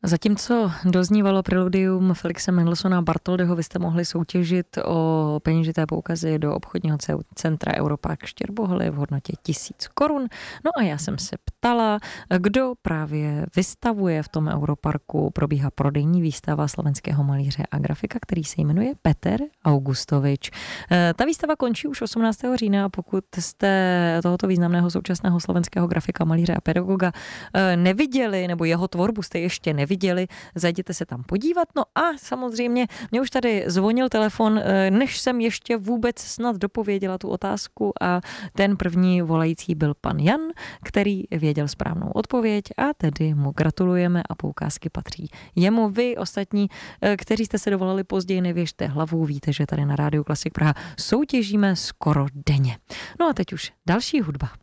Zatímco doznívalo preludium Felixe Mendelssohna Bartholdyho, vy jste mohli soutěžit o peněžité poukazy do obchodního centra Europark Štěrbohly v hodnotě 1000 korun. No a já jsem se ptala, kdo právě vystavuje v tom Europarku. Probíhá prodejní výstava slovenského malíře a grafika, který se jmenuje Peter Augustovič. Ta výstava končí už 18. října, pokud jste tohoto významného současného slovenského grafika, malíře a pedagoga neviděli, nebo jeho tvorbu jste ještě neviděli, zajděte se tam podívat. No a samozřejmě mě už tady zvonil telefon, než jsem ještě vůbec snad dopověděla tu otázku, a ten první volající byl pan Jan, který věděl správnou odpověď, a tedy mu gratulujeme a poukázky patří jemu. Vy ostatní, kteří jste se dovolali později, nevěžte hlavu, víte, že tady na Rádiu Klasik Praha soutěžíme skoro denně. No a teď už další hudba.